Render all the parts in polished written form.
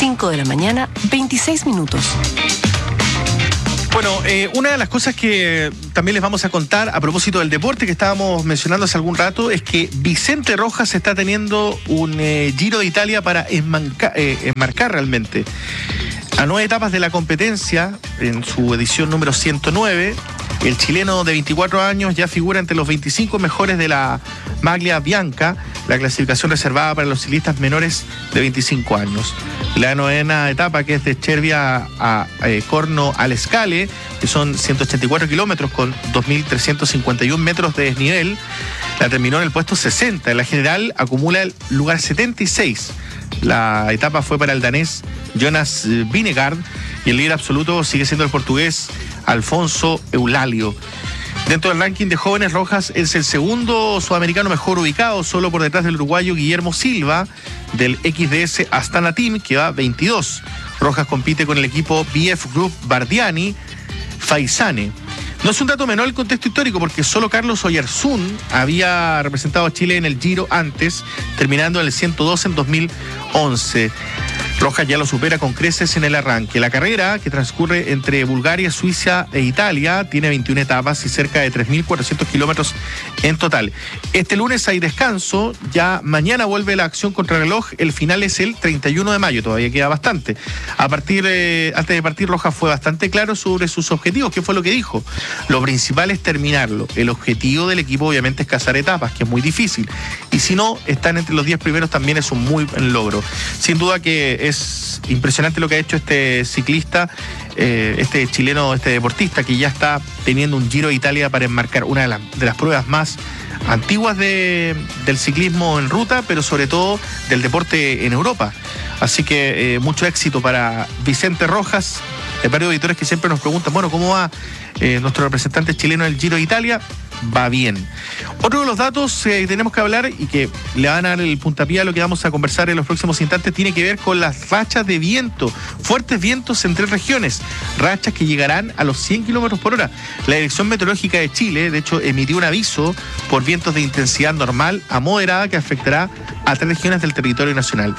5 de la mañana, 26 minutos. Bueno, una de las cosas que también les vamos a contar a propósito del deporte que estábamos mencionando hace algún rato es que Vicente Rojas está teniendo un Giro de Italia para enmarcar realmente a 9 etapas de la competencia en su edición número 109. El chileno de 24 años ya figura entre los 25 mejores de la Maglia Bianca, la clasificación reservada para los ciclistas menores de 25 años. La 9ª etapa, que es de Cervia a Corno al Scale, que son 184 kilómetros con 2.351 metros de desnivel, la terminó en el puesto 60. En la general acumula el lugar 76. La etapa fue para el danés Jonas Vingegaard y el líder absoluto sigue siendo el portugués Alfonso Eulalio. Dentro del ranking de jóvenes, Rojas es el segundo sudamericano mejor ubicado, solo por detrás del uruguayo Guillermo Silva del XDS Astana Team, que va 22. Rojas compite con el equipo BF Group Bardiani Faisane. No es un dato menor el contexto histórico, porque solo Carlos Oyarzún había representado a Chile en el Giro antes, terminando en el 102 en 2011. Rojas ya lo supera con creces en el arranque. La carrera, que transcurre entre Bulgaria, Suiza e Italia, tiene 21 etapas y cerca de 3.400 kilómetros en total. Este lunes hay descanso, ya mañana vuelve la acción contrarreloj. El final es el 31 de mayo, todavía queda bastante. Antes de partir, Rojas fue bastante claro sobre sus objetivos. ¿Qué fue lo que dijo? Lo principal es terminarlo. El objetivo del equipo obviamente es cazar etapas, que es muy difícil. Y si no, están entre los 10 primeros también es un muy buen logro. Sin duda que es impresionante lo que ha hecho este ciclista, este chileno, este deportista, que ya está teniendo un Giro de Italia para enmarcar una de las pruebas más antiguas del ciclismo en ruta, pero sobre todo del deporte en Europa. Así que mucho éxito para Vicente Rojas. Hay varios auditores que siempre nos preguntan, bueno, ¿cómo va nuestro representante chileno del Giro de Italia? Va bien. Otro de los datos que tenemos que hablar y que le van a dar el puntapié a lo que vamos a conversar en los próximos instantes tiene que ver con las rachas de viento, fuertes vientos en 3 regiones, rachas que llegarán a los 100 kilómetros por hora. La Dirección Meteorológica de Chile, de hecho, emitió un aviso por vientos de intensidad normal a moderada que afectará a 3 regiones del territorio nacional.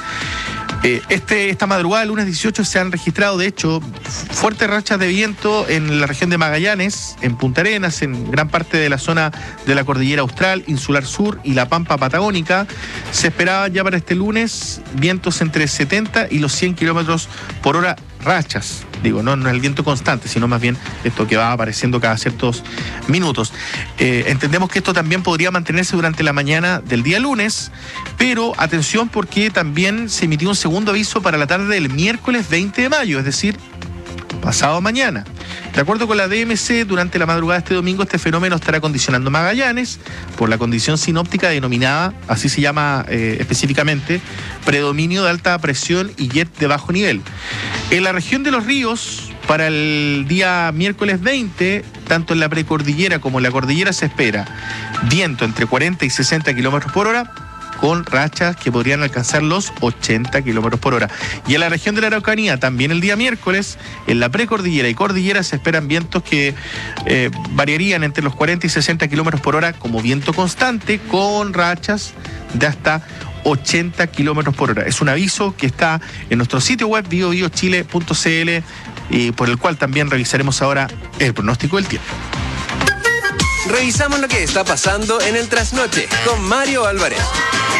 Esta madrugada, el lunes 18, se han registrado, de hecho, fuertes rachas de viento en la región de Magallanes, en Punta Arenas, en gran parte de la zona de la Cordillera Austral, Insular Sur y la Pampa Patagónica. Se esperaban ya para este lunes vientos entre 70 y los 100 kilómetros por hora, rachas. Digo, no es el viento constante, sino más bien esto que va apareciendo cada ciertos minutos. Entendemos que esto también podría mantenerse durante la mañana del día lunes, pero atención, porque también se emitió un segundo aviso para la tarde del miércoles 20 de mayo, es decir, pasado mañana. De acuerdo con la DMC, durante la madrugada de este domingo, este fenómeno estará condicionando Magallanes por la condición sinóptica denominada, así se llama específicamente, predominio de alta presión y jet de bajo nivel. En la región de Los Ríos, para el día miércoles 20, tanto en la precordillera como en la cordillera se espera viento entre 40 y 60 kilómetros por hora, con rachas que podrían alcanzar los 80 kilómetros por hora. Y en la región de la Araucanía, también el día miércoles, en la precordillera y cordillera se esperan vientos que variarían entre los 40 y 60 kilómetros por hora como viento constante, con rachas de hasta 80 kilómetros por hora. Es un aviso que está en nuestro sitio web biobiochile.cl y por el cual también revisaremos ahora el pronóstico del tiempo. Revisamos lo que está pasando en el trasnoche con Mario Álvarez.